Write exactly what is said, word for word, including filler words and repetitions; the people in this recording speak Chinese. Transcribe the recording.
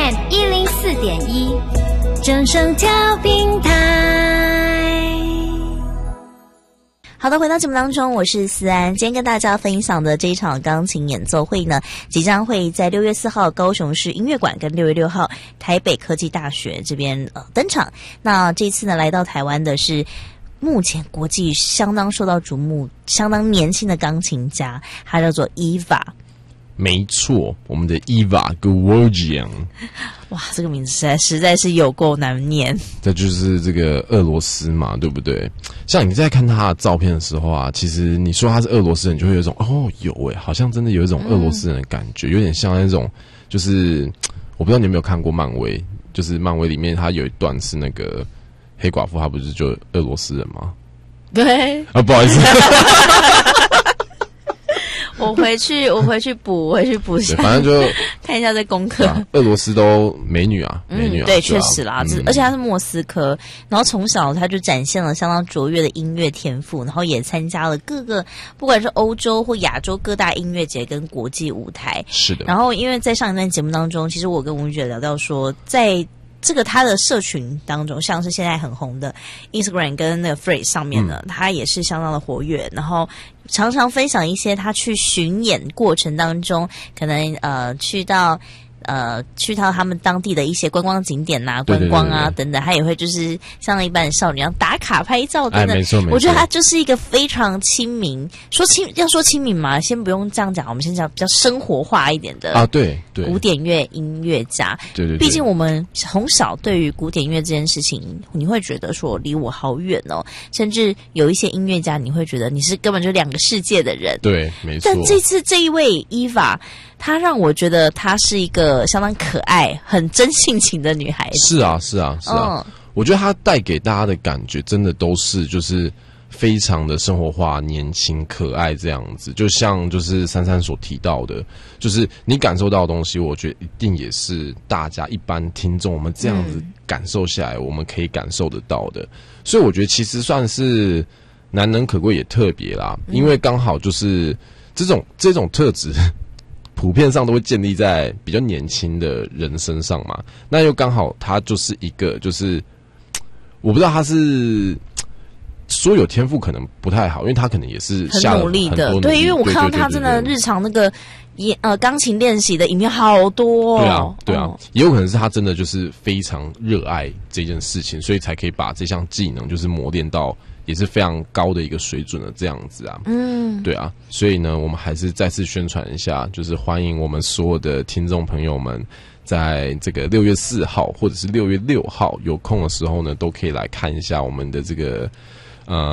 M 一零四点一，正声调频台。 好的，回到节目当中，我是思安。今天跟大家分享的这一场钢琴演奏会呢，即将会在六月四号高雄市音乐馆跟六月六号台北科技大学这边呃登场。那这次呢，来到台湾的是目前国际相当受到瞩目、相当年轻的钢琴家，他叫做 Eva。 没错，我们的 Eva Gevorgyan。 哇，这个名字实在实在是有够难念。 这就是这个俄罗斯嘛，对不对？像你在看他的照片的时候啊，其实你说他是俄罗斯人，就会有一种哦，有诶，好像真的有一种俄罗斯人的感觉，嗯、有点像那种，就是我不知道你有没有看过漫威，就是漫威里面他有一段是那个黑寡妇，他不是就俄罗斯人吗？ 对啊，不好意思。 我回去，我回去补，我回去补一下。 反正就看一下这功课、 啊。俄罗斯都美女啊，美女啊， 嗯、对， 对啊、 确实啦。 嗯、 而且她是莫斯科，然后从小她就展现了相当卓越的音乐天赋，然后也参加了各个不管是欧洲或亚洲各大音乐节跟国际舞台。 是的。 然后因为在上一段节目当中，其实我跟吴姐聊到说，在这个他的社群当中，像是现在很红的 Instagram 跟那个 Free 上面呢，他、嗯、也是相当的活跃，然后常常分享一些他去巡演过程当中，可能呃去到呃去到他们当地的一些观光景点呐、啊、观光啊等等，他也会就是像一般的少女一样打卡拍照等等。 哎，没错没错。 我觉得他就是一个非常亲民，说亲要说亲民嘛，先不用这样讲，我们先讲比较生活化一点的啊，对对， 古典乐音乐家。 对 对, 对， 毕竟我们从小对于古典音乐这件事情，你会觉得说离我好远哦，甚至有一些音乐家，你会觉得你是根本就两个世界的人。 对，没错。 但这次这一位 Eva， 她让我觉得她是一个相当可爱、很真性情的女孩子。 是啊，是啊，是啊。嗯、我觉得她带给大家的感觉，真的都是就是非常的生活化、年轻、可爱这样子。就像就是珊珊所提到的，就是你感受到的东西，我觉得一定也是大家一般听众我们这样子感受下来，嗯、我们可以感受得到的。所以我觉得其实算是难能可贵，也特别啦，嗯、因为刚好就是这种这种特质。普遍上都会建立在比较年轻的人身上嘛，那又刚好他就是一个，就是我不知道他是说有天赋可能不太好，因为他可能也是下了很努力的， 很多努力对，因为我看到他真的日常那个也呃钢琴练习的影片好多、哦， 对啊，对啊、哦，也有可能是他真的就是非常热爱这件事情，所以才可以把这项技能就是磨练到。也是非常高的一个水准的这样子啊，嗯，对啊，所以呢，我们还是再次宣传一下，就是欢迎我们所有的听众朋友们，在这个六月四号或者是六月六号有空的时候呢，都可以来看一下我们的这个呃。